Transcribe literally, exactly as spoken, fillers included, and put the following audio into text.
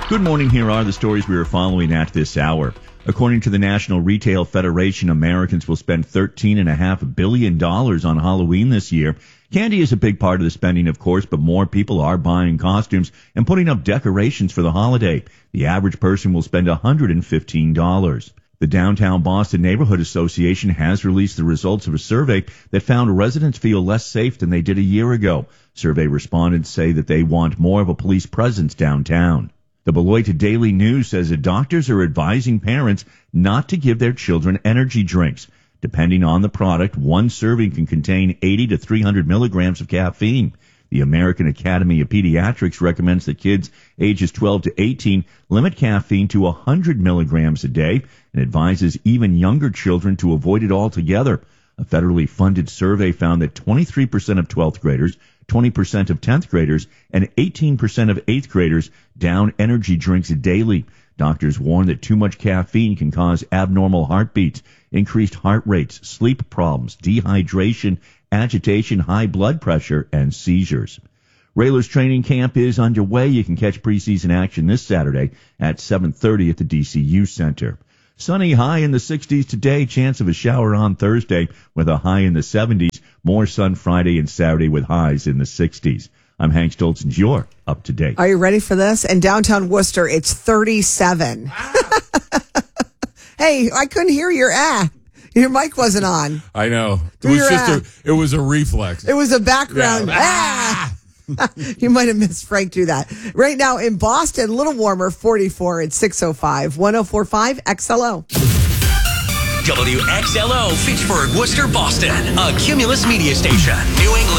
Good morning. Here are the stories we are following at this hour. According to the National Retail Federation, Americans will spend thirteen point five billion dollars on Halloween this year. Candy is a big part of the spending, of course, but more people are buying costumes and putting up decorations for the holiday. The average person will spend one hundred fifteen dollars. The Downtown Boston Neighborhood Association has released the results of a survey that found residents feel less safe than they did a year ago. Survey respondents say that they want more of a police presence downtown. The Beloit Daily News says that doctors are advising parents not to give their children energy drinks. Depending on the product, one serving can contain eighty to three hundred milligrams of caffeine. The American Academy of Pediatrics recommends that kids ages twelve to eighteen limit caffeine to one hundred milligrams a day and advises even younger children to avoid it altogether. A federally funded survey found that twenty-three percent of twelfth graders, twenty percent of tenth graders, and eighteen percent of eighth graders down energy drinks daily. Doctors warn that too much caffeine can cause abnormal heartbeats, increased heart rates, sleep problems, dehydration, agitation, high blood pressure, and seizures. Railers training camp is underway. You can catch preseason action this Saturday at seven thirty at the D C U Center. Sunny, high in the sixties today, chance of a shower on Thursday with a high in the seventies. More sun Friday and Saturday with highs in the sixties. I'm Hank Stoltz, and you're up to date. Are you ready for this? In downtown Worcester, it's thirty-seven. Ah. Hey, I couldn't hear your ah. Your mic wasn't on. I know. It Do was your just ah. a it was a reflex. It was a background. Yeah. Ah. You might have missed Frank do that. Right now in Boston, a little warmer, forty-four at six oh five. one oh four point five X L O. W X L O, Fitchburg, Worcester, Boston. A Cumulus media station. New England.